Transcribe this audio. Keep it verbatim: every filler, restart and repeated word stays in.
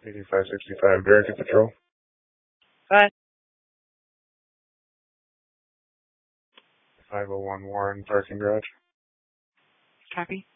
eighty-five sixty-five, Barricade Patrol. Hi. five oh one Warren, parking garage. Copy.